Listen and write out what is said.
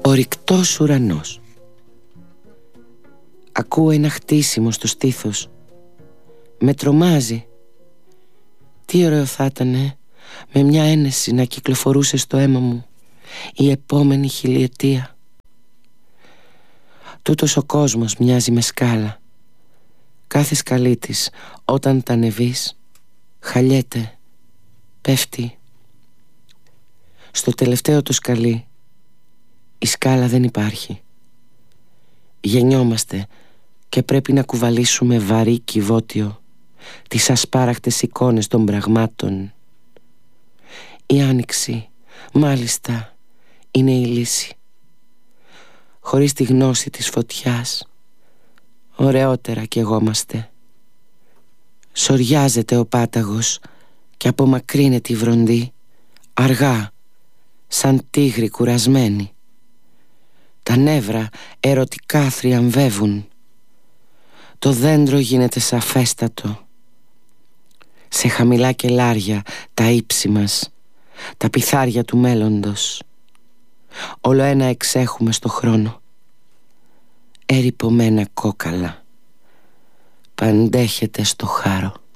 Ο ρηκτός ουρανός. Ακούω ένα χτίσιμο στο στήθος. Με τρομάζει. Τι ωραίο θα ήτανε με μια ένεση να κυκλοφορούσε στο αίμα μου η επόμενη χιλιετία. Τούτος ο κόσμος μοιάζει με σκάλα. Κάθε σκαλή της όταν τα ανεβείς χαλιέται, πέφτει. Στο τελευταίο του σκαλί η σκάλα δεν υπάρχει. Γεννιόμαστε και πρέπει να κουβαλήσουμε βαρύ κυβότιο τις ασπάραχτες εικόνες των πραγμάτων. Η άνοιξη, μάλιστα, είναι η λύση. Χωρίς τη γνώση της φωτιάς, ωραιότερα κι εγόμαστε. Σοριάζεται ο πάταγος και απομακρύνεται η βροντή, αργά, σαν τίγρη κουρασμένη. Τα νεύρα ερωτικά θριαμβεύουν. Το δέντρο γίνεται σαφέστατο. Σε χαμηλά κελάρια τα ύψη μας, τα πιθάρια του μέλλοντος. Όλο ένα εξέχουμε στο χρόνο. Ερυπωμένα κόκαλα, παντέχεται στο χάρο.